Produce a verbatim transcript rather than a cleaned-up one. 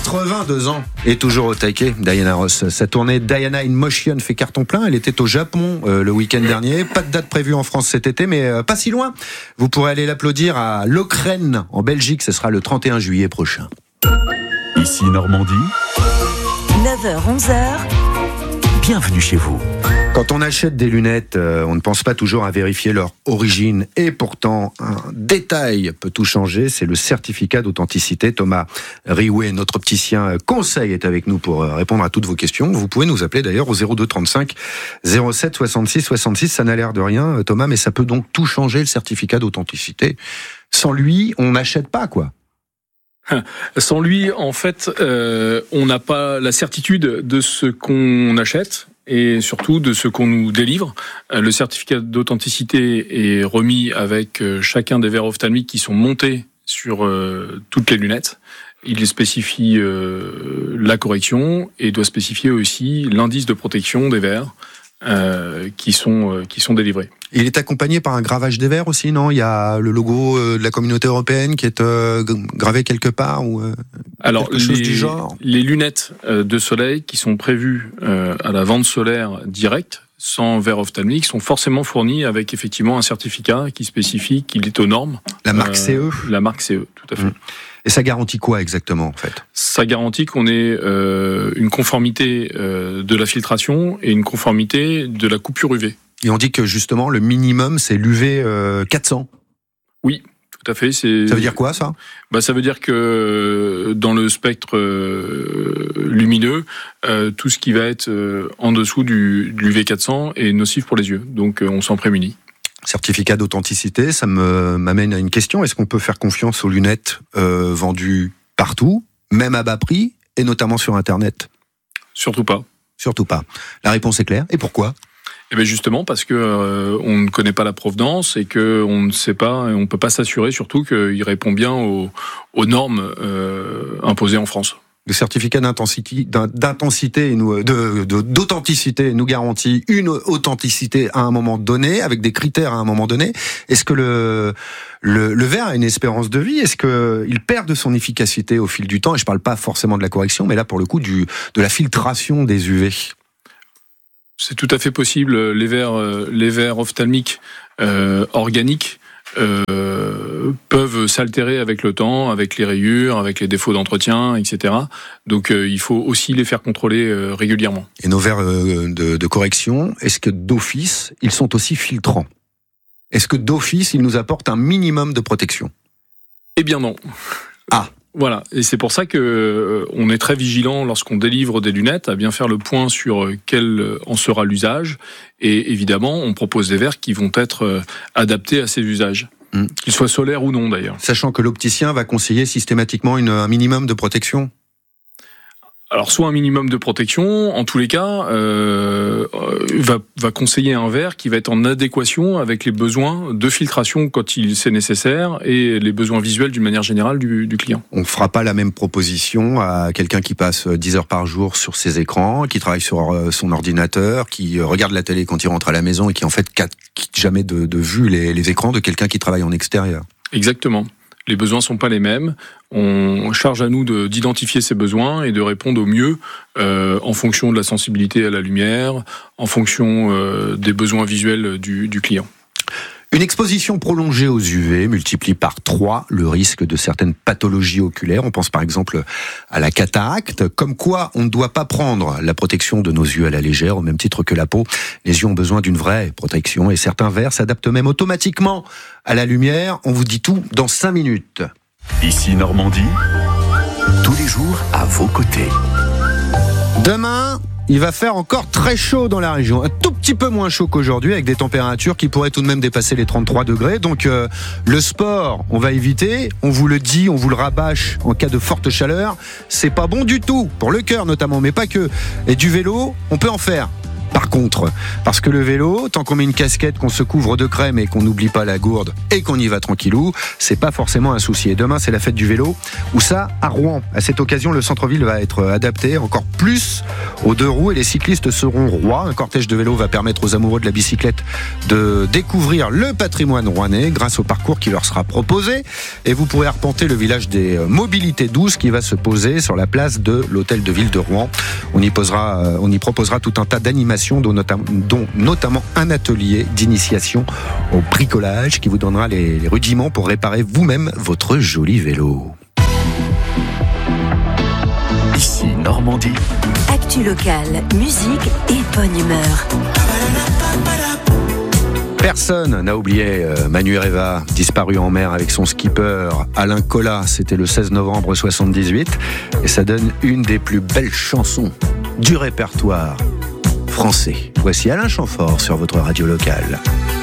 quatre-vingt-deux ans et toujours au taquet, Diana Ross. Sa tournée Diana in Motion fait carton plein. Elle était au Japon euh, le week-end dernier. Pas de date prévue en France cet été, mais euh, pas si loin. Vous pourrez aller l'applaudir à Lokeren en Belgique. Ce sera le trente et un juillet prochain. Ici Normandie. neuf heures onze heures. Bienvenue chez vous. Quand on achète des lunettes, euh, on ne pense pas toujours à vérifier leur origine. Et pourtant, un détail peut tout changer, c'est le certificat d'authenticité. Thomas Riouet, notre opticien conseil, est avec nous pour répondre à toutes vos questions. Vous pouvez nous appeler d'ailleurs au zéro deux trente-cinq zéro sept soixante-six soixante-six. Ça n'a l'air de rien, Thomas, mais ça peut donc tout changer, le certificat d'authenticité. Sans lui, on n'achète pas, quoi. Sans lui, en fait, euh, on n'a pas la certitude de ce qu'on achète et surtout de ce qu'on nous délivre. Euh, le certificat d'authenticité est remis avec euh, chacun des verres ophtalmiques qui sont montés sur euh, toutes les lunettes. Il spécifie euh, la correction et doit spécifier aussi l'indice de protection des verres euh, qui sont euh, qui sont délivrés. Il est accompagné par un gravage des verres aussi, non ? Il y a le logo de la communauté européenne qui est euh, gravé quelque part ou euh, Alors, quelque chose les, du genre ? Les lunettes de soleil qui sont prévues euh, à la vente solaire directe, sans verre ophtalmique, sont forcément fournies avec effectivement un certificat qui spécifie qu'il est aux normes. La marque euh, C E ? La marque C E, tout à fait. Mmh. Et ça garantit quoi exactement, en fait ? Ça garantit qu'on ait euh, une conformité euh, de la filtration et une conformité de la coupure U V. Et on dit que justement le minimum c'est l'U V euh, quatre cents. Oui, tout à fait. C'est... Ça veut dire quoi ça ? Bah, ça veut dire que dans le spectre euh, lumineux, euh, tout ce qui va être euh, en dessous du, de l'U V quatre cents est nocif pour les yeux. Donc euh, on s'en prémunit. Certificat d'authenticité, ça me, m'amène à une question. Est-ce qu'on peut faire confiance aux lunettes euh, vendues partout, même à bas prix, et notamment sur Internet ? Surtout pas. Surtout pas. La réponse est claire. Et pourquoi ? Eh bien justement parce que euh, on ne connaît pas la provenance et que on ne sait pas, et on peut pas s'assurer surtout qu'il répond bien aux, aux normes euh, imposées en France. Le certificat d'intensité, d'intensité, de, de, d'authenticité nous garantit une authenticité à un moment donné, avec des critères à un moment donné. Est-ce que le, le, le verre a une espérance de vie ? Est-ce qu'il perd de son efficacité au fil du temps ? Et je parle pas forcément de la correction, mais là pour le coup du, de la filtration des U V. C'est tout à fait possible. Les verres, les verres ophtalmiques euh, organiques euh, peuvent s'altérer avec le temps, avec les rayures, avec les défauts d'entretien, et cetera. Donc euh, il faut aussi les faire contrôler euh, régulièrement. Et nos verres euh, de, de correction, est-ce que d'office, ils sont aussi filtrants ? Est-ce que d'office, ils nous apportent un minimum de protection ? Eh bien non. Ah. Voilà, et c'est pour ça que euh, on est très vigilant lorsqu'on délivre des lunettes à bien faire le point sur euh, quel en sera l'usage, et évidemment on propose des verres qui vont être euh, adaptés à ces usages, mmh. qu'ils soient solaires ou non d'ailleurs. Sachant que l'opticien va conseiller systématiquement une, un minimum de protection. Alors soit un minimum de protection, en tous les cas, euh, va, va conseiller un verre qui va être en adéquation avec les besoins de filtration quand il c'est nécessaire et les besoins visuels d'une manière générale du, du client. On ne fera pas la même proposition à quelqu'un qui passe dix heures par jour sur ses écrans, qui travaille sur son ordinateur, qui regarde la télé quand il rentre à la maison et qui en fait quitte jamais de, de vue les, les écrans de quelqu'un qui travaille en extérieur. Exactement. Les besoins sont pas les mêmes. On charge à nous de, d'identifier ces besoins et de répondre au mieux euh, en fonction de la sensibilité à la lumière, en fonction euh, des besoins visuels du, du client. Une exposition prolongée aux U V multiplie par trois le risque de certaines pathologies oculaires. On pense par exemple à la cataracte. Comme quoi, on ne doit pas prendre la protection de nos yeux à la légère, au même titre que la peau. Les yeux ont besoin d'une vraie protection et certains verres s'adaptent même automatiquement à la lumière. On vous dit tout dans cinq minutes. Ici Normandie, tous les jours à vos côtés. Demain, il va faire encore très chaud dans la région. Un tout petit peu moins chaud qu'aujourd'hui, avec des températures qui pourraient tout de même dépasser les trente-trois degrés. Donc euh, le sport, on va éviter. On vous le dit, on vous le rabâche en cas de forte chaleur. C'est pas bon du tout, pour le cœur notamment, mais pas que. Et du vélo, on peut en faire. Par contre, parce que le vélo, tant qu'on met une casquette, qu'on se couvre de crème et qu'on n'oublie pas la gourde et qu'on y va tranquillou, c'est pas forcément un souci. Et demain, c'est la fête du vélo, où ça, à Rouen. À cette occasion, le centre-ville va être adapté encore plus aux deux roues et les cyclistes seront rois. Un cortège de vélo va permettre aux amoureux de la bicyclette de découvrir le patrimoine rouennais grâce au parcours qui leur sera proposé. Et vous pourrez arpenter le village des mobilités douces qui va se poser sur la place de l'hôtel de ville de Rouen. On y posera, on y proposera tout un tas d'animations, dont, notam- dont notamment un atelier d'initiation au bricolage qui vous donnera les, les rudiments pour réparer vous-même votre joli vélo. Ici Normandie. Actu locale, musique et bonne humeur. Personne n'a oublié euh, Manu Reva, disparu en mer avec son skipper Alain Colas. C'était le seize novembre soixante-dix-huit. Et ça donne une des plus belles chansons du répertoire français. Voici Alain Chamfort sur votre radio locale.